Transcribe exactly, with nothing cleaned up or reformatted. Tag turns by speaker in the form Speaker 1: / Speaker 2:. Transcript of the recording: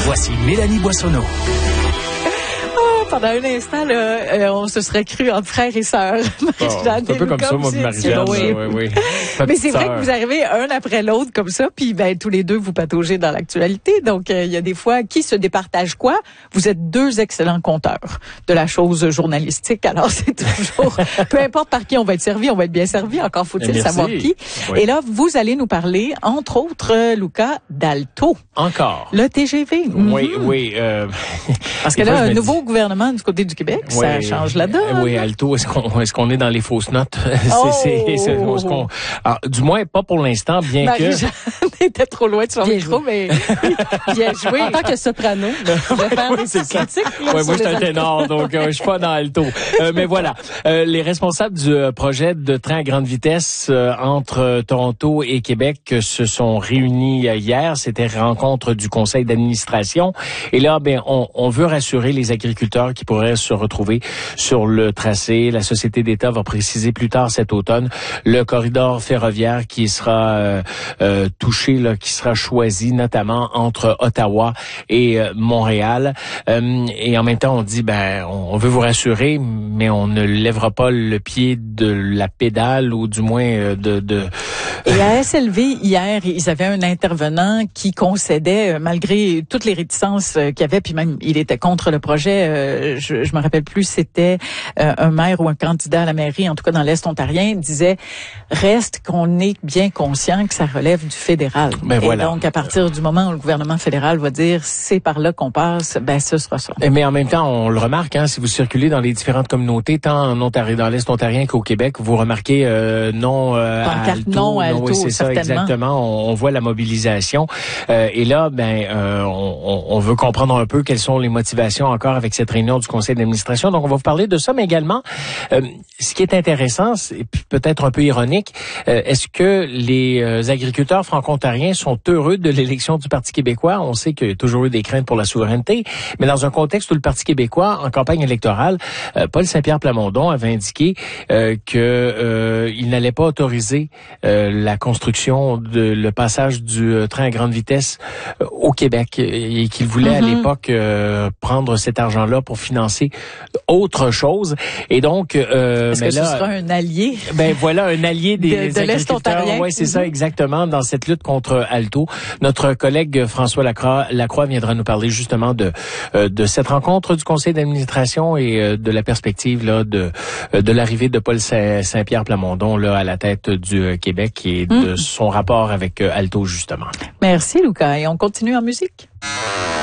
Speaker 1: Voici Mélanie Boissonneau.
Speaker 2: Pendant un instant, là, euh, on se serait cru entre frères et sœurs.
Speaker 3: Oh, c'est un peu comme ça, moi, Marie-Jeanne.
Speaker 2: Oui,
Speaker 3: oui, oui.
Speaker 2: Mais c'est vrai que vous arrivez un après l'autre comme ça, puis ben tous les deux vous pataugez dans l'actualité. Donc euh, il y a des fois qui se départage quoi. Vous êtes deux excellents conteurs de la chose journalistique. Alors c'est toujours, peu importe par qui on va être servi, on va être bien servi. Encore faut-il
Speaker 3: Merci.
Speaker 2: savoir qui. Oui. Et là, vous allez nous parler, entre autres, Luca, d'Alto.
Speaker 3: Encore.
Speaker 2: Le T G V.
Speaker 3: Oui,
Speaker 2: mm-hmm.
Speaker 3: oui. Euh,
Speaker 2: Parce que là, un nouveau dis... gouvernement du côté du Québec, oui, ça change la donne.
Speaker 3: Oui, Alto, est-ce qu'on est-ce qu'on est dans les fausses notes?
Speaker 2: Oh!
Speaker 3: c'est, c'est, c'est, est-ce qu'on, alors, du moins, pas pour l'instant, bien
Speaker 2: Marie-Jeanne
Speaker 3: que...
Speaker 2: était trop loin de son
Speaker 4: bien
Speaker 2: micro,
Speaker 4: joué.
Speaker 2: mais bien joué.
Speaker 4: En tant que soprano, je vais faire
Speaker 3: oui,
Speaker 4: des
Speaker 3: c'est ça.
Speaker 4: critiques.
Speaker 3: Ouais, moi, je suis un ténor, donc euh, je suis pas dans Alto. Euh, mais voilà, euh, les responsables du euh, projet de train à grande vitesse euh, entre euh, Toronto et Québec euh, se sont réunis euh, hier. C'était rencontre du conseil d'administration. Et là, ben, on, on veut rassurer les agriculteurs qui pourraient se retrouver sur le tracé. La Société d'État va préciser plus tard cet automne le corridor ferroviaire qui sera euh, euh, touché, là, qui sera choisi notamment entre Ottawa et euh, Montréal. Euh, et en même temps, on dit, ben, on veut vous rassurer, mais on ne lèvera pas le pied de la pédale ou du moins euh, de, de...
Speaker 2: Et à S L V, hier, ils avaient un intervenant qui concédait, malgré toutes les réticences qu'il y avait, puis même il était contre le projet, euh, je, je me rappelle plus, c'était euh, un maire ou un candidat à la mairie, en tout cas dans l'Est ontarien, disait, reste qu'on est bien conscient que ça relève du fédéral.
Speaker 3: Ben
Speaker 2: et
Speaker 3: voilà.
Speaker 2: donc, à partir du moment où le gouvernement fédéral va dire, c'est par là qu'on passe, ben ce sera ça.
Speaker 3: Mais en même temps, on le remarque, hein, si vous circulez dans les différentes communautés, tant en Ontario, dans l'Est ontarien qu'au Québec, vous remarquez euh, non euh, à Alto.
Speaker 2: Non à Alto,
Speaker 3: oui, c'est ça, exactement. On, on voit la mobilisation. Euh, et là, ben, euh, on, on veut comprendre un peu quelles sont les motivations encore avec cette réunion du conseil d'administration. Donc, on va vous parler de ça, mais également, euh, ce qui est intéressant, et puis peut-être un peu ironique, euh, est-ce que les euh, agriculteurs franco-ontariens sont heureux de l'élection du Parti québécois? On sait qu'il y a toujours eu des craintes pour la souveraineté, mais dans un contexte où le Parti québécois, en campagne électorale, euh, Paul Saint-Pierre Plamondon avait indiqué euh, que euh, il n'allait pas autoriser euh, la construction de le passage du euh, train à grande vitesse euh, au Québec et qu'il voulait mm-hmm. à l'époque euh, prendre cet argent-là pour financer autre chose. Et donc, euh,
Speaker 2: est-ce
Speaker 3: mais
Speaker 2: que
Speaker 3: là,
Speaker 2: ce sera un allié?
Speaker 3: Ben voilà, un allié des
Speaker 2: de, de l'Est ontarien.
Speaker 3: Oui, c'est
Speaker 2: mm-hmm.
Speaker 3: ça exactement dans cette lutte contre Alto. Notre collègue François Lacroix, Lacroix viendra nous parler justement de euh, de cette rencontre du conseil d'administration et euh, de la perspective là de euh, de l'arrivée de Paul Saint-Pierre Plamondon là à la tête du euh, Québec et mm. de son rapport avec euh, Alto justement.
Speaker 2: Merci Luca et on continue en musique.